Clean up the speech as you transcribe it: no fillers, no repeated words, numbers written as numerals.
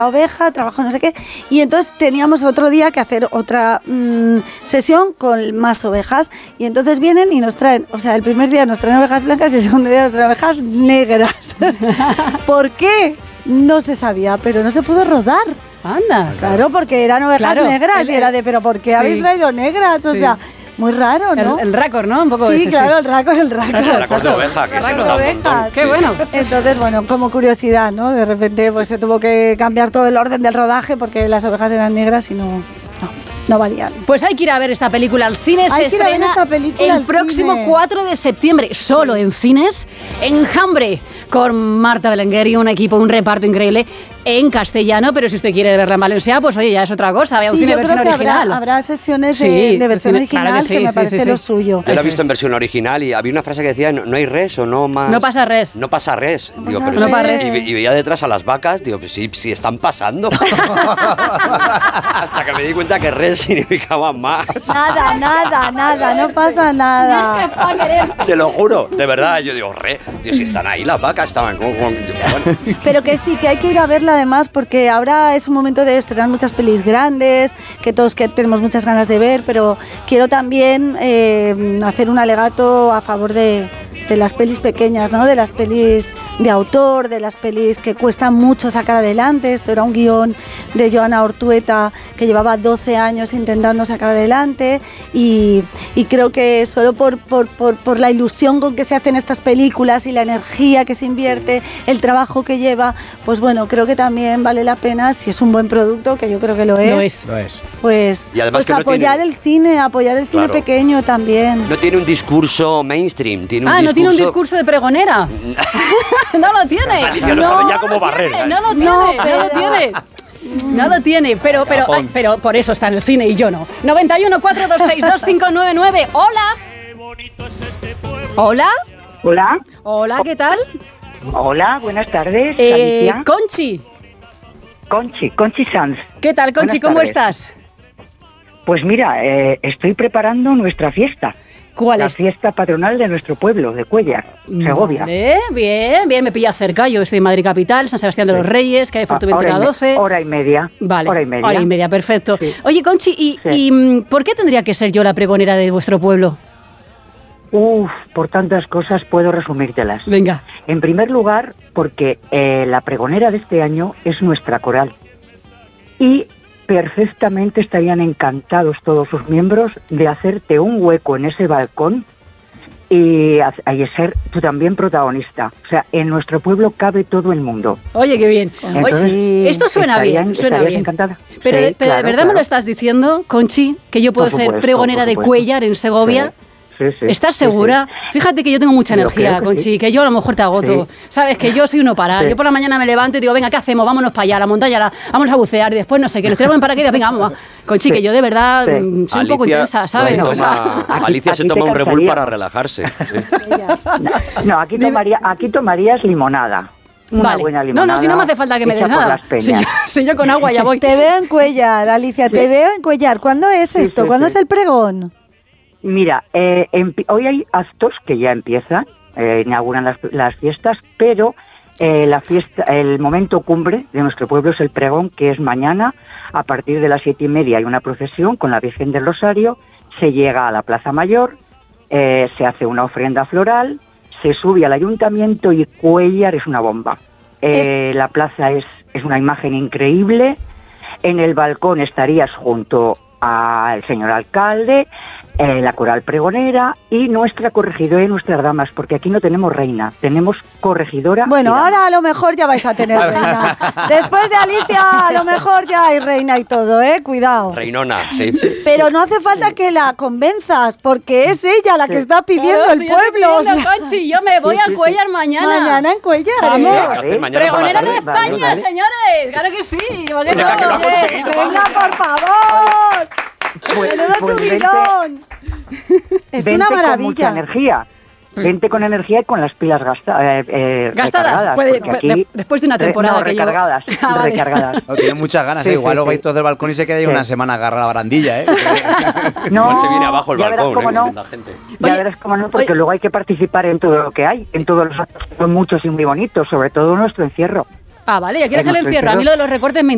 oveja, trabajo no sé qué, y entonces teníamos otro día que hacer otra sesión con más ovejas, y entonces vienen y nos traen, o sea, el primer día nos traen ovejas blancas y el segundo día nos traen ovejas negras. ¿Por qué? No se sabía, pero no se pudo rodar. Anda. Claro, porque eran ovejas negras y era de, pero ¿por qué habéis traído negras? O sea, muy raro, ¿no? El récord, ¿no? Un poco sí, ese, claro, el récord. El récord de oveja, que se nota un montón. Qué bueno. Entonces, bueno, como curiosidad, ¿no? De repente pues se tuvo que cambiar todo el orden del rodaje porque las ovejas eran negras y no valían. Pues hay que ir a ver esta película al cine. Se estrena el próximo 4 de septiembre, solo en cines, Enjambre, con Marta Belenguer y un equipo, un reparto increíble en castellano, pero si usted quiere verla en valenciano, pues oye, ya es otra cosa, vea un cine versión original. Habrá sesiones de versión original, claro que me parece lo suyo. Yo la he visto en versión original y había una frase que decía, no hay res o no más... No pasa res. No pasa res. No pasa res. Y veía detrás a las vacas, digo, pues sí están pasando. Hasta que me di cuenta que res significaba más. Nada, no pasa nada. Te lo juro, de verdad, yo digo, Dios, si están ahí las vacas, estaban como... Bueno. Pero que sí, que hay que ir a verla además, porque ahora es un momento de estrenar muchas pelis grandes, que todos tenemos muchas ganas de ver, pero quiero también hacer un alegato a favor de las pelis pequeñas, ¿no? De las pelis de autor, de las pelis que cuestan mucho sacar adelante. Esto era un guión de Joana Ortueta que llevaba 12 años intentando sacar adelante y creo que solo por la ilusión con que se hacen estas películas y la energía que se invierte, el trabajo que lleva, pues bueno, creo que también vale la pena, si es un buen producto, que yo creo que lo es. Pues apoyar el cine pequeño también. No tiene un discurso mainstream, tiene un no tiene un discurso de pregonera. No lo tiene. Alicia no sabe ya cómo barrer. No lo tiene, pero por eso está en el cine y yo no. 91 426 2599. Hola, ¿qué tal? Hola, buenas tardes. Alicia. Conchi Sanz. ¿Qué tal, Conchi? ¿Cómo estás? Pues mira, estoy preparando nuestra fiesta. ¿Cuál es? La fiesta patronal de nuestro pueblo, de Cuéllar, Segovia. Bien, me pilla cerca. Yo estoy en Madrid Capital, San Sebastián de los Reyes, que hay Fuerteventura 12. Hora y media. Vale, hora y media, perfecto. Sí. Oye, Conchi, ¿y por qué tendría que ser yo la pregonera de vuestro pueblo? Por tantas cosas puedo resumírtelas. Venga. En primer lugar, porque la pregonera de este año es nuestra coral. Y perfectamente estarían encantados todos sus miembros de hacerte un hueco en ese balcón y ser tú también protagonista. O sea, en nuestro pueblo cabe todo el mundo. Oye, qué bien. Entonces, oye, esto suena bien. Encantada. Pero, sí, ¿de verdad claro. me lo estás diciendo, Conchi, que yo puedo ser pregonera de Cuéllar en Segovia? Sí. ¿Estás segura? Sí. Fíjate que yo tengo mucha energía, Conchi, sí. que yo a lo mejor te agoto. Sí. Sabes que yo soy uno parar. Yo por la mañana me levanto y digo, venga, ¿qué hacemos? Vámonos para allá, a la montaña, vamos a bucear y después no sé qué, nos tiramos en paracaídas, venga, vamos. Conchi, que yo de verdad soy un poco intensa, ¿sabes? Alicia se toma un Red Bull para relajarse. No, aquí tomarías limonada. Una buena limonada. No, si no me hace falta que me des nada. Si yo con agua ya voy. Te veo en Cuéllar, Alicia, te veo en Cuéllar. ¿Cuándo es esto? ¿Cuándo es el pregón? Mira, hoy hay actos que ya empiezan, inauguran las fiestas, pero el momento cumbre de nuestro pueblo es el pregón, que es mañana. A partir de las 7:30 hay una procesión con la Virgen del Rosario, se llega a la Plaza Mayor, se hace una ofrenda floral, se sube al ayuntamiento y Cuéllar es una bomba. La plaza es una imagen increíble. En el balcón estarías junto al señor alcalde, la coral pregonera y nuestra corregidora y nuestras damas, porque aquí no tenemos reina, tenemos corregidora. Bueno, ahora a lo mejor ya vais a tener reina. Después de Alicia, a lo mejor ya hay reina y todo, cuidado. Reinona, sí. Pero no hace falta que la convenzas, porque es ella la que está pidiendo el pueblo. Conchi, yo me voy a Cuéllar mañana. Mañana en Cuéllar. Vamos, pregonera de España, señores. Claro que sí. Venga, que lo ha conseguido. Venga, por favor. ¡Menudo subidón! Es una maravilla. Con mucha energía. Vente con energía y con las pilas gastadas. Después de una temporada que recargadas. Recargadas. No, tiene muchas ganas, igual lo veis todos del balcón y se queda ahí una semana agarrada a la barandilla, No, se viene abajo el balcón, la gente. Ya verás cómo no, porque luego hay que participar en todo lo que hay, en todos los actos, son muchos y muy bonitos, sobre todo nuestro encierro. Vale, ya quieres el encierro. A mí lo de los recortes me